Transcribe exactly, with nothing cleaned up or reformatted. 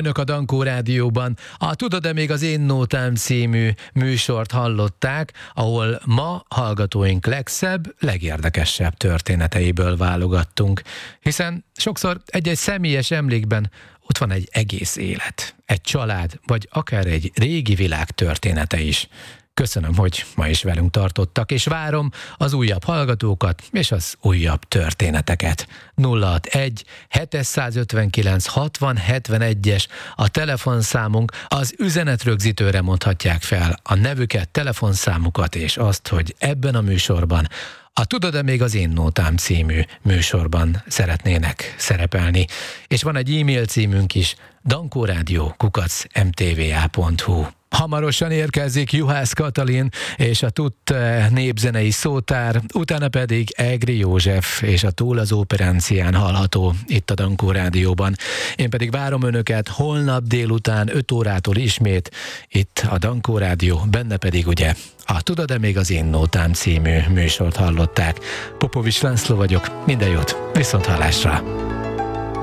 Önök a Dankó Rádióban a Tudod-e még az én nótám című műsort hallották, ahol ma hallgatóink legszebb, legérdekesebb történeteiből válogattunk. Hiszen sokszor egy-egy személyes emlékben ott van egy egész élet, egy család, vagy akár egy régi világ története is. Köszönöm, hogy ma is velünk tartottak, és várom az újabb hallgatókat és az újabb történeteket. nulla hatvanegy hétszázötvenkilenc hatvan hetvenegyes a telefonszámunk, az üzenetrögzítőre mondhatják fel a nevüket, telefonszámukat és azt, hogy ebben a műsorban, a Tudod-e még az én nótám című műsorban szeretnének szerepelni. És van egy e-mail címünk is, dankórádió kukac em té vé á pont hu. Hamarosan érkezik Juhász Katalin és a Tutt népzenei szótár, utána pedig Egri József és a Túl az Óperencián hallható itt a Dankó Rádióban. Én pedig várom önöket holnap délután öt órától ismét itt a Dankó Rádió, benne pedig ugye a Tudod-e még az én nótám című műsort hallották. Popovics László vagyok, minden jót, viszont hallásra!